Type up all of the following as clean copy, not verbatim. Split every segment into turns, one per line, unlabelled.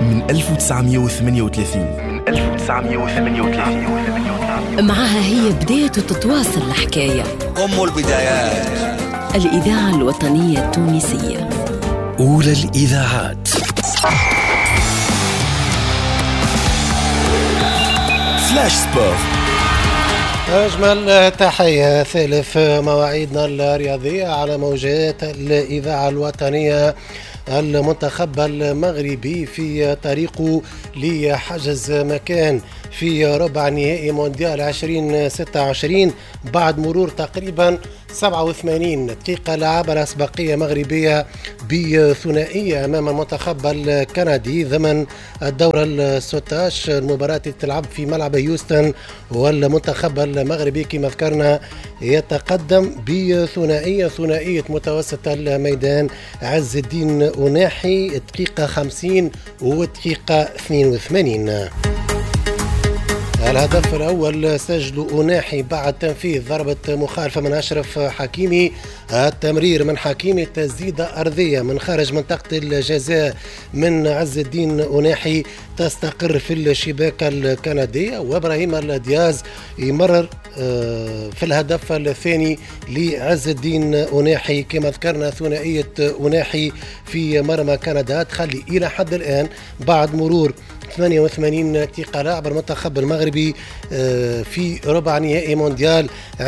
من 1938
معها هي بداية وتتواصل الحكاية
أم البدايات.
الإذاعة الوطنية التونسية،
أولى الإذاعات. فلاش سبور.
أجمل تحية، ثالث مواعيدنا الرياضية على موجات الإذاعة الوطنية. المنتخب المغربي في طريقه لحجز مكان في ربع نهائي مونديال 2026 بعد مرور تقريبا 87 دقيقة. لعب الأسبقية مغربية بثنائية أمام المنتخب الكندي ضمن الدورة 16. المباراة تلعب في ملعب هيوستن، والمنتخب المغربي كما ذكرنا يتقدم ثنائية متوسط الميدان. عز الدين أناحي دقيقة 50 ودقيقة 82. الهدف الأول سجل أناحي بعد تنفيذ ضربة مخالفة من أشرف حكيمي. التمرير من حكيمي، تسديدة أرضية من خارج منطقة الجزاء من عز الدين أناحي تستقر في الشباك الكندية. وإبراهيم الدياز يمرر في الهدف الثاني لعز الدين أناحي. كما ذكرنا ثنائية أناحي في مرمى كندا تخلي إلى حد الآن بعد مرور 88 دقيقة لاعب المنتخب المغربي في ربع نهائي مونديال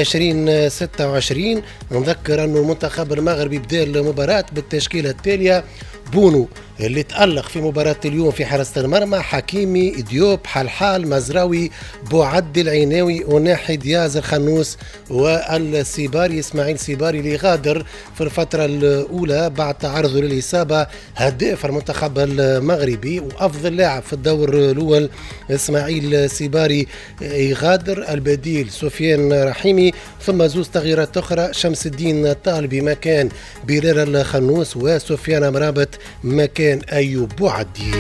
2026. نذكر أن المنتخب المغربي بدأ المباراة بالتشكيلة التالية: بونو اللي تألق في مباراة اليوم في حراسة المرمى، حكيمي، ديوب، حلحال، مزراوي، بوعد، العيناوي، أناحي، دياز، الخنوس، والسيباري إسماعيل سيباري اللي غادر في الفترة الأولى بعد تعرضه للإصابة. هداف المنتخب المغربي وأفضل لاعب في الدور الأول إسماعيل سيباري يغادر. البديل سفيان رحيمي، ثم زوز تغييرات أخرى: شمس الدين الطالبي مكان بلال الخنوس، وسفيان مرابط مكان أيوب بوعدي.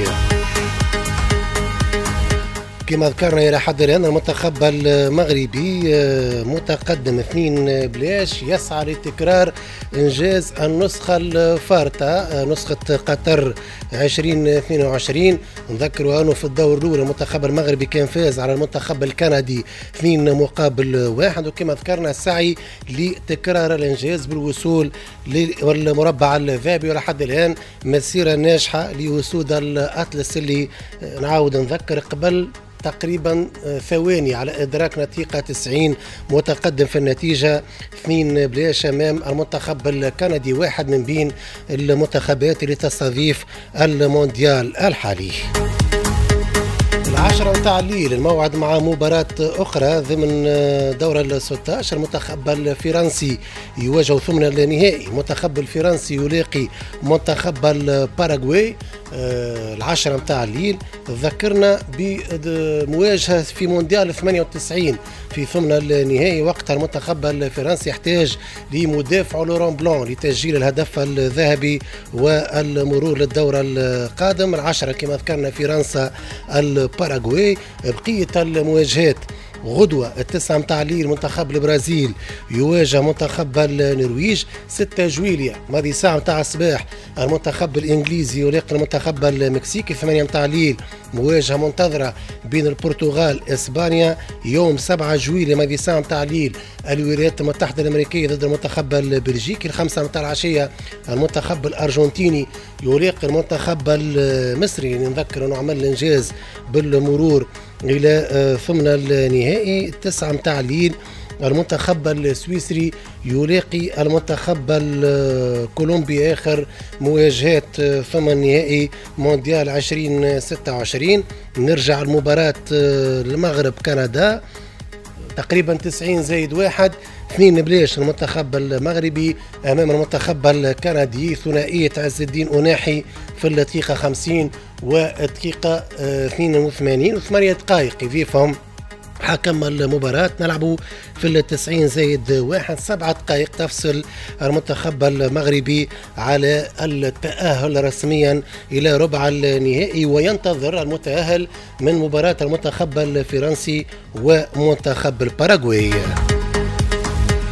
كما ذكرنا إلى حد الآن المنتخب المغربي متقدم 2-0، يسعى لتكرار إنجاز النسخة الفارطة نسخة قطر 2022. نذكر أنه في الدور الأول المنتخب المغربي كان فاز على المنتخب الكندي 2-1، وكما ذكرنا السعي لتكرار الإنجاز بالوصول للمربع الذهبي. وإلى حد الآن مسيرة ناجحة لوسود الأطلس اللي نعاود نذكر قبل تقريبا ثواني على إدراك نتيجة 90 متقدم في النتيجة 2-0 أمام المنتخب الكندي، واحد من بين المنتخبات اللي تستضيف المونديال الحالي. 10 متاع الليل الموعد مع مباراة أخرى ضمن دورة 16. المنتخب الفرنسي يواجه ثمن النهائي. المنتخب الفرنسي يلاقي منتخب الباراغواي 10 متاع الليل. ذكرنا بمواجهة في مونديال 98 في ثمن النهائي، وقتها المنتخب الفرنسي يحتاج لمدافع لوران بلون لتسجيل الهدف الذهبي والمرور للدورة القادم. 10 كما ذكرنا فرنسا الباراغواي. بقية المواجهات غدوة 9 متاع الليل منتخب البرازيل يواجه منتخب النرويج. 6 جويلية ماضي ساعة متاع الصباح المنتخب الإنجليزي يلاقي المنتخب المكسيكي. 8 متاع الليل مواجهة منتظرة بين البرتغال إسبانيا. يوم 7 جويلية ماضي ساعة متاع الليل الولايات المتحدة الأمريكية ضد المنتخب البلجيكي. 5 متاع العشية المنتخب الأرجنتيني يلاقي المنتخب المصري. نذكر أنه عمل الإنجاز بالمرور إلى ثمن النهائي. 9 متاع الليل المنتخب السويسري يلاقي المنتخب الكولومبي. آخر مواجهات ثمن نهائي مونديال 2026. نرجع المباراة المغرب كندا تقريبا 90+1 2-0 المنتخب المغربي أمام المنتخب الكندي. ثنائية عز الدين أناحي في الدقيقة 50 والدقيقة 82 و8 دقائق يضيفهم حكم المباراة. نلعبوا في 90+1. 7 دقائق تفصل المنتخب المغربي على التأهل رسميا إلى ربع النهائي، وينتظر المتأهل من مباراة المنتخب الفرنسي ومنتخب الباراغواي.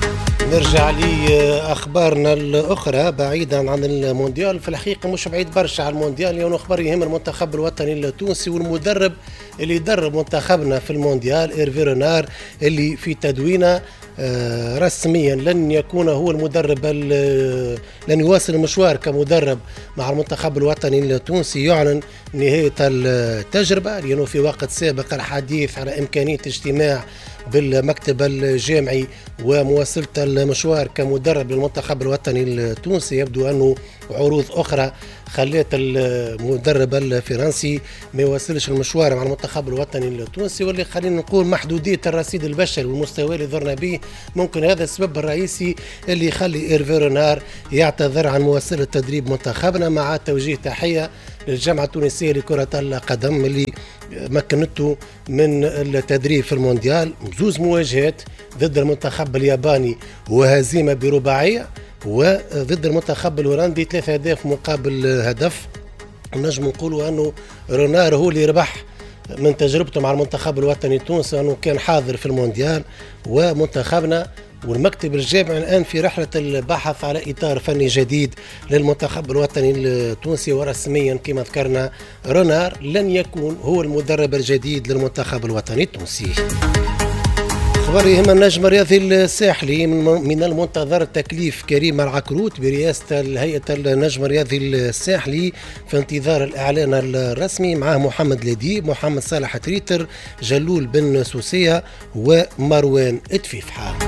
نرجع لأخبارنا الأخرى بعيدا عن المونديال. في الحقيقة مش بعيد برشا على المونديال، لأنه يعني أخبار يهم المنتخب الوطني التونسي والمدرب اللي يدرب منتخبنا في المونديال إيرفي رونار اللي في تدوينه رسميا لن يكون هو المدرب لن يواصل المشوار كمدرب مع المنتخب الوطني التونسي. يعلن نهاية التجربة، لأنه في وقت سابق الحديث على إمكانية اجتماع بالمكتب الجامعي ومواصلة المشوار كمدرب للمنتخب الوطني التونسي. يبدو أنه عروض أخرى خلت المدرب الفرنسي ما يواصلش المشوار مع المنتخب الوطني التونسي، واللي خلينا نقول محدودية الرصيد البشري والمستوى اللي ظهرنا به ممكن هذا السبب الرئيسي اللي يخلي إيرفي رونار يعتذر عن مواصلة تدريب منتخبنا، مع توجيه تحية للجامعة التونسية لكرة القدم اللي مكنته من التدريب في المونديال. زوز مواجهات ضد المنتخب الياباني وهزيمة برباعية، وضد المنتخب الهولندي 3 أهداف مقابل هدف. نجم نقولوا أنه رونار هو اللي ربح من تجربته مع المنتخب الوطني التونسي، أنه كان حاضر في المونديال. ومنتخبنا والمكتب الجامعي الآن في رحلة البحث على إطار فني جديد للمنتخب الوطني التونسي، ورسميا كما ذكرنا رونار لن يكون هو المدرب الجديد للمنتخب الوطني التونسي. خبر يهم النجم الرياضي الساحلي، من المنتظر تكليف كريم العكروت برئاسة هيئة النجم الرياضي الساحلي في انتظار الإعلان الرسمي، معه محمد لديب، محمد صالح تريتر، جلول بن سوسية ومروان اتفيفحة.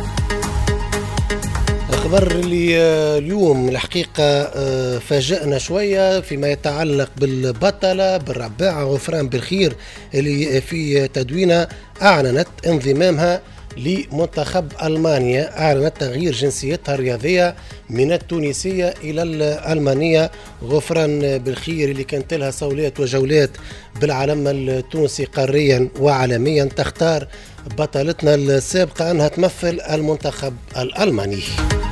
الخبر اللي اليوم الحقيقة فاجأنا شوية فيما يتعلق بالبطلة بالرباعة غفران بالخير اللي في تدوينها أعلنت انضمامها لمنتخب ألمانيا، أعلنت تغيير جنسيتها الرياضية من التونسية إلى الألمانية. غفران بالخير اللي كانت لها صولات وجولات بالعالم التونسي قاريا وعالميا تختار بطلتنا السابقة أنها تمثل المنتخب الألماني.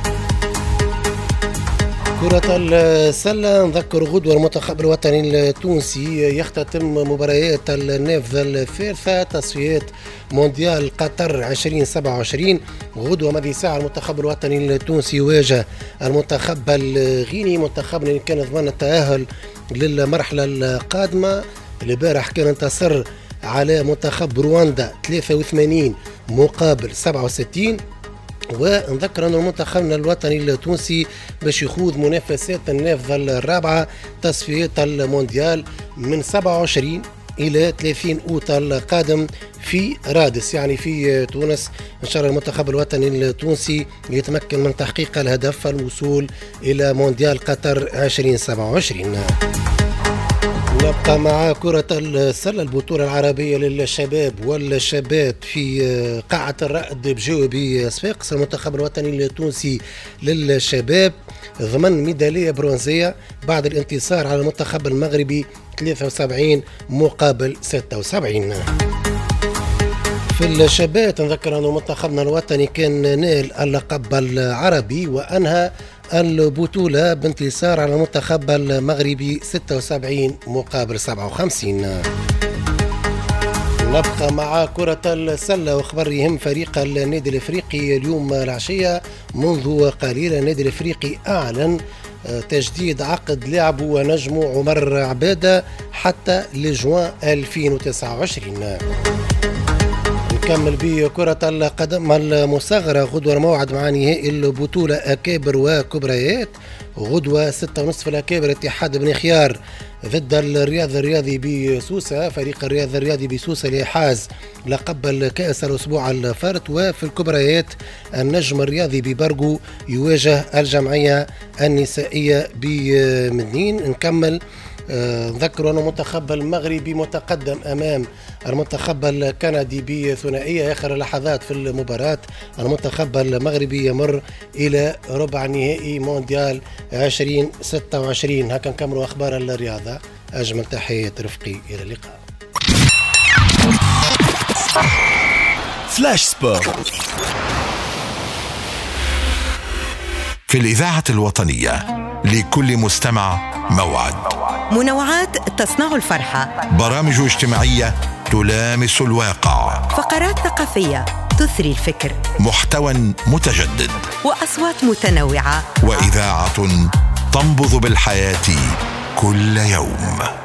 كرة السلة، نذكر غدوة المنتخب الوطني التونسي يختتم مباريات النافذة الثالثة تصفيات مونديال قطر 2027. غدوة ماضي ساعة المنتخب الوطني التونسي يواجه المنتخب الغيني، منتخبنا اللي كان ضمن التأهل للمرحلة القادمة. البارح كان انتصر على منتخب رواندا 83 مقابل 67. ونذكر أن منتخبنا الوطني التونسي باش يخوض منافسات النافذة الرابعة تصفيات المونديال من 27 إلى 30 أوت القادم في رادس، يعني في تونس. إن شاء الله المنتخب الوطني التونسي يتمكن من تحقيق الهدف الوصول إلى مونديال قطر 2027. نبقى مع كرة السلة، البطولة العربية للشباب والشابات في قاعة الرائد بجوبي صفاقس. المنتخب الوطني التونسي للشباب ضمن ميدالية برونزية بعد الانتصار على المنتخب المغربي 73 مقابل 76. في الشابات نذكر أن منتخبنا الوطني كان نال اللقب العربي وأنهى البطولة بانتصار على المنتخب المغربي 76 مقابل 57. نبقى مع كرة السلة وخبر يهم فريق النادي الافريقي. اليوم العشية منذ قليل النادي الافريقي أعلن تجديد عقد لاعبه ونجمه عمر عبادة حتى لجوان 2029. نكمل بكرة القدم المصغرة. غدوة الموعد مع نهائي البطولة أكابر وكبريات. غدوة 6:30 الأكابر اتحاد بن خيار ضد الرياض الرياضي بسوسة. فريق الرياض الرياضي بسوسة اللي حاز لقب الكأس الأسبوع الفارط. وفي الكبريات النجم الرياضي ببرغو يواجه الجمعية النسائية بمدنين. نكمل نذكر أن المنتخب المغربي متقدم أمام المنتخب الكندي بثنائية آخر لحظات في المباراة. المنتخب المغربي يمر إلى ربع نهائي مونديال 2026. هكا نكملوا أخبار الرياضة. أجمل تحيات رفقي، إلى اللقاء.
فلاش سبور
في الإذاعة الوطنية، لكل مستمع موعد.
منوعات تصنع الفرحة،
برامج اجتماعية تلامس الواقع،
فقرات ثقافية، تثري الفكر،
محتوى متجدد،
وأصوات متنوعة،
وإذاعة تنبض بالحياة كل يوم.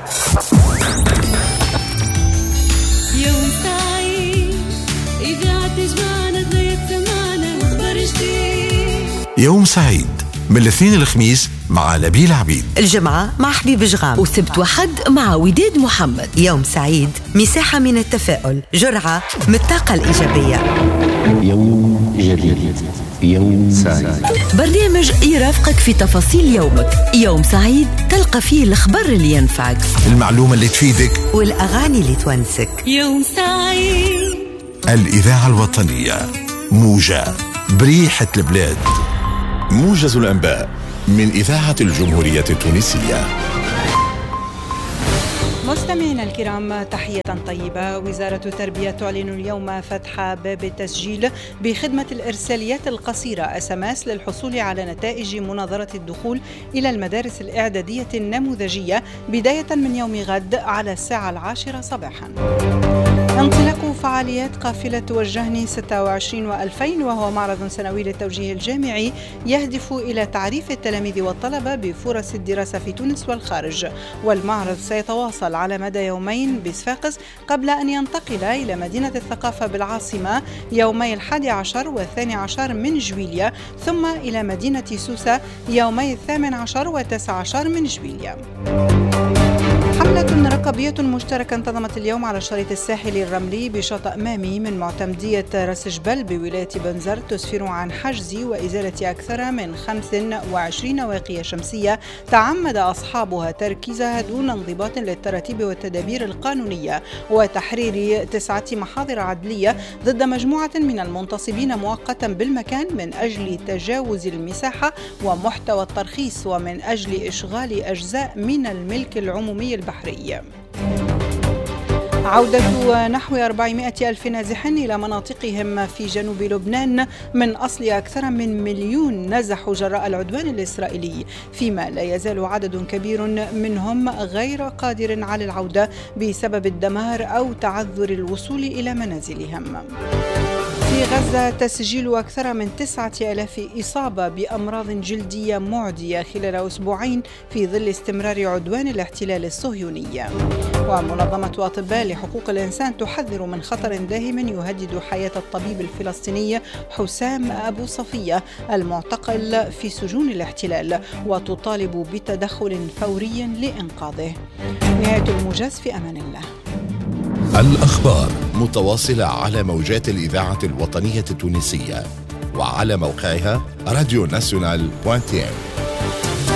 يوم سعيد، إذاعة تجمعنا تغير سمعنا وخبر جديد.
يوم سعيد من الاثنين الخميس مع نبيل عبيد،
الجمعة مع حبيب جغام،
وسبت وحد مع وداد محمد.
يوم سعيد، مساحة من التفاؤل، جرعة من الطاقة الإيجابية.
يوم جديد، يوم سعيد،
برنامج يرافقك في تفاصيل يومك. يوم سعيد تلقى فيه الأخبار اللي ينفعك،
المعلومة اللي تفيدك،
والأغاني اللي تونسك.
يوم سعيد.
الإذاعة الوطنية، موجة بريحة البلاد. موجز الأنباء من إذاعة الجمهورية التونسية.
مستمعينا الكرام، تحية طيبة. وزارة التربية تعلن اليوم فتح باب التسجيل بخدمة الإرساليات القصيرة SMS للحصول على نتائج مناظرة الدخول إلى المدارس الإعدادية النموذجية بداية من يوم غد على الساعة 10 صباحا. انطلاق فعاليات قافلة وجهني 26 و2000، وهو معرض سنوي للتوجيه الجامعي يهدف إلى تعريف التلاميذ والطلبة بفرص الدراسة في تونس والخارج. والمعرض سيتواصل على مدى يومين بصفاقس قبل أن ينتقل إلى مدينة الثقافة بالعاصمة يومي 11 و12 من جويليا، ثم إلى مدينة سوسة يومي 18 و19 من جويليا. حملة رقابية مشتركة انتظمت اليوم على الشريط الساحلي الرملي بشاطئ مامي من معتمدية راس جبل بولاية بنزر، تسفر عن حجز وإزالة أكثر من 25 واقية شمسية تعمد أصحابها تركيزها دون انضباط للتراتيب والتدابير القانونية، وتحرير 9 محاضر عدلية ضد مجموعة من المنتصبين مؤقتا بالمكان من أجل تجاوز المساحة ومحتوى الترخيص، ومن أجل إشغال أجزاء من الملك العمومي البحري. عودة نحو 400 ألف نازح إلى مناطقهم في جنوب لبنان من أصل أكثر من 1,000,000 نزحوا جراء العدوان الإسرائيلي، فيما لا يزال عدد كبير منهم غير قادر على العودة بسبب الدمار أو تعذر الوصول إلى منازلهم. في غزة تسجيل أكثر من 9,000 إصابة بأمراض جلدية معدية خلال أسبوعين في ظل استمرار عدوان الاحتلال الصهيوني. ومنظمة أطباء لحقوق الإنسان تحذر من خطر داهم يهدد حياة الطبيب الفلسطيني حسام أبو صفية المعتقل في سجون الاحتلال، وتطالب بتدخل فوري لإنقاذه. نهاية الموجز، في أمان الله.
الأخبار متواصلة على موجات الإذاعة الوطنية التونسية وعلى موقعها radionational.tn.